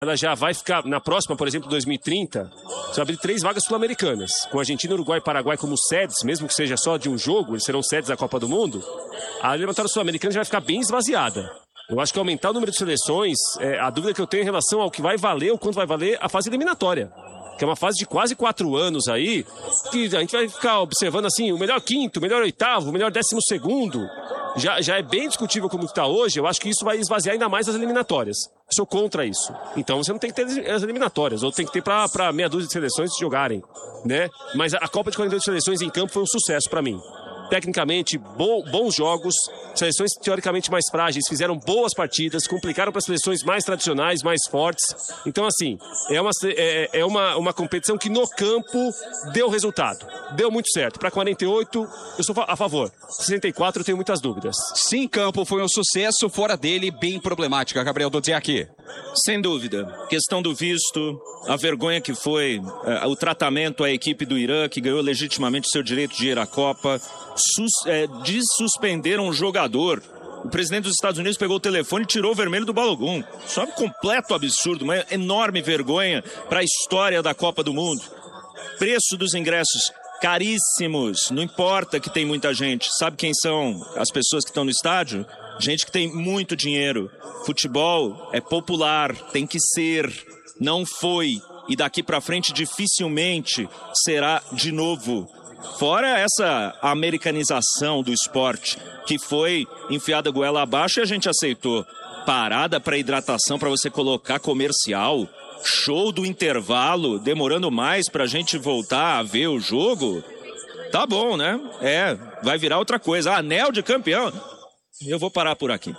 ela já vai ficar, na próxima, por exemplo, 2030, você vai abrir 3 vagas sul-americanas, com Argentina, Uruguai e Paraguai como sedes, mesmo que seja só de um jogo, eles serão sedes da Copa do Mundo, a eliminatória sul-americana já vai ficar bem esvaziada. Eu acho que aumentar o número de seleções, a dúvida que eu tenho em relação ao que vai valer, o quanto vai valer a fase eliminatória, que é uma fase de quase 4 anos aí, que a gente vai ficar observando assim, o melhor quinto, o melhor oitavo, o melhor 12º, já é bem discutível como está hoje. Eu acho que isso vai esvaziar ainda mais as eliminatórias. Sou contra isso. Então você não tem que ter as eliminatórias, ou tem que ter para meia dúzia de seleções jogarem, né? Mas a Copa de 42 seleções em campo foi um sucesso para mim. Tecnicamente, bons jogos, seleções teoricamente mais frágeis fizeram boas partidas, complicaram para as seleções mais tradicionais, mais fortes. Então, assim, é uma competição que no campo deu resultado. Deu muito certo. Para 48, eu sou a favor. 64, eu tenho muitas dúvidas. Se em campo foi um sucesso, fora dele, bem problemática. Gabriel Dodziak. Sem dúvida. Questão do visto, a vergonha que foi o tratamento à equipe do Irã, que ganhou legitimamente seu direito de ir à Copa, de suspender um jogador. O presidente dos Estados Unidos pegou o telefone e tirou o vermelho do Balogun. Só um completo absurdo, uma enorme vergonha para a história da Copa do Mundo. Preço dos ingressos caríssimos, não importa que tem muita gente. Sabe quem são as pessoas que estão no estádio? Gente que tem muito dinheiro. Futebol é popular, tem que ser. Não foi, e daqui para frente dificilmente será de novo. Fora essa americanização do esporte, que foi enfiada goela abaixo e a gente aceitou. Parada para hidratação, para você colocar comercial, show do intervalo, demorando mais para a gente voltar a ver o jogo. Tá bom, né? Vai virar outra coisa. Anel de campeão. Eu vou parar por aqui.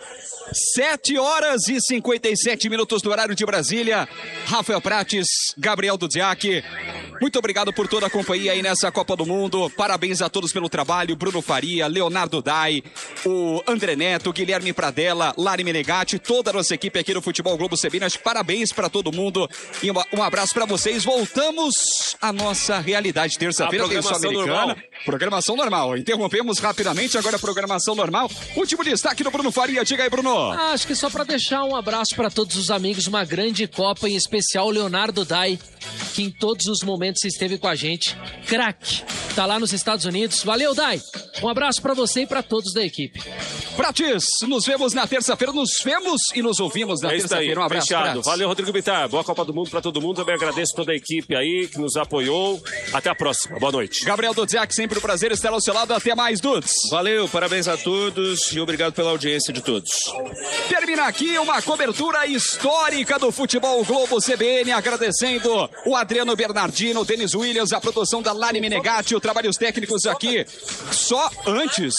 7h57 no horário de Brasília. Rafael Prates, Gabriel Dodziak, muito obrigado por toda a companhia aí nessa Copa do Mundo. Parabéns a todos pelo trabalho. Bruno Faria, Leonardo Dai, o André Neto, Guilherme Pradella, Lari Menegatti, toda a nossa equipe aqui no Futebol Globo CBN. Parabéns para todo mundo e um abraço para vocês. Voltamos à nossa realidade. Terça-feira tem Sul-Americana. Programação normal. Interrompemos rapidamente, agora a programação normal. Último destaque do Bruno Faria. Diga aí, Bruno. Acho que só para deixar um abraço para todos os amigos, uma grande Copa, em especial o Leonardo Dai, que em todos os momentos esteve com a gente. Craque, tá lá nos Estados Unidos. Valeu, Dai. Um abraço para você e para todos da equipe. Prates, nos vemos na terça-feira. Nos vemos e nos ouvimos na terça-feira. Um abraço, Prates. Valeu, Rodrigo Bittar. Boa Copa do Mundo para todo mundo. Também agradeço toda a equipe aí que nos apoiou. Até a próxima. Boa noite. Gabriel Dodziak, sempre um prazer estar ao seu lado. Até mais, Dudes. Valeu, parabéns a todos e obrigado pela audiência de todos. Termina aqui uma cobertura histórica do Futebol Globo CBN, agradecendo o Adriano Bernardino, o Denis Williams, a produção da Lari Menegatti, os trabalhos técnicos aqui. Só antes,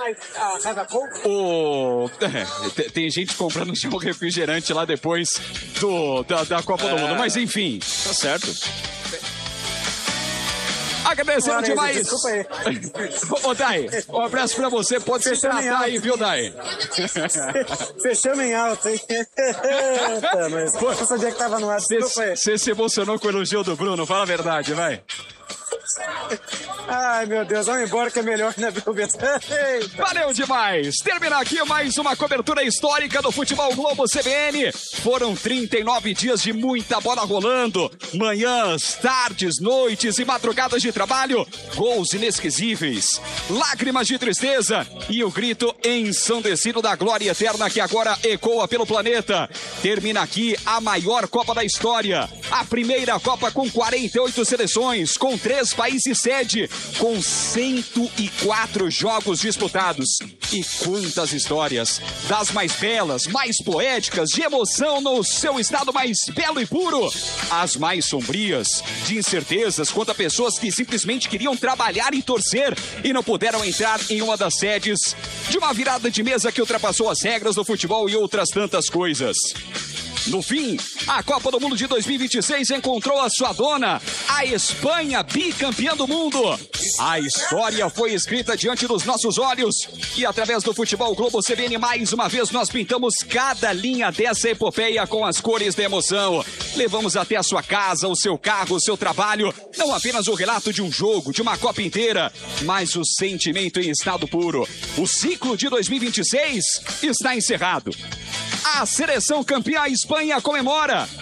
tem gente comprando um refrigerante lá depois da Copa do Mundo, mas enfim. Tá certo. Agradecendo demais. Desculpa aí. Ô, Dai, um abraço pra você. Pode se tratar aí, viu, Dai? Fechamos em alta, hein? Mas eu sabia que tava no ar. Desculpa aí. Você se emocionou com o elogio do Bruno? Fala a verdade, vai. Ai, meu Deus, vamos embora que é melhor que na Valeu demais! Terminar aqui mais uma cobertura histórica do Futebol Globo CBN. Foram 39 dias de muita bola rolando. Manhãs, tardes, noites e madrugadas de trabalho. Gols inesquecíveis, lágrimas de tristeza e o grito ensandecido da glória eterna que agora ecoa pelo planeta. Termina aqui a maior Copa da história. A primeira Copa com 48 seleções, com 3 países sede, com 104 jogos disputados. E quantas histórias, das mais belas, mais poéticas, de emoção no seu estado mais belo e puro, as mais sombrias, de incertezas quanto a pessoas que simplesmente queriam trabalhar e torcer e não puderam entrar em uma das sedes, de uma virada de mesa que ultrapassou as regras do futebol e outras tantas coisas. No fim, a Copa do Mundo de 2026 encontrou a sua dona, a Espanha, bicampeã do mundo. A história foi escrita diante dos nossos olhos e através do Futebol Globo CBN, mais uma vez, nós pintamos cada linha dessa epopeia com as cores da emoção. Levamos até a sua casa, o seu carro, o seu trabalho, não apenas o relato de um jogo, de uma Copa inteira, mas o sentimento em estado puro. O ciclo de 2026 está encerrado. A seleção campeã Espanha comemora.